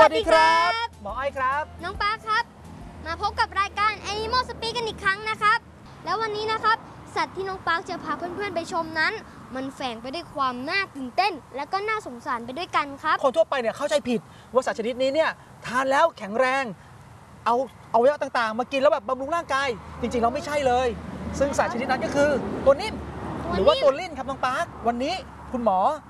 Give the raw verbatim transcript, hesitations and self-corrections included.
สดีครับหมออ้อยครับน้องปาร์คครับมาพบกับรายการ Animal Speak กันอีกครั้งนะครับแล้ววันนี้นะครับสัตว์ที่น้องปาร์คจะพาเพื่อนๆไปชมนั้นมันแฝงไปด้วยความน่าตื่นเต้นและก็น่าสงสารไปด้วยกันครับคนทั่วไปเนี่ยเข้าใจผิดว่าสัตว์ชนิดนี้เนี่ยทานแล้วแข็งแรงเอาเอาอวัยวะต่างๆมากินแล้วแบบบำรุงร่างกายจริงๆแล้วไม่ใช่เลยซึ่งสัตว์ชนิดนั้นก็คือตัวนิ่มหรือว่าตัวลิ่นครับน้องปาร์ควันนี้คุณหมอ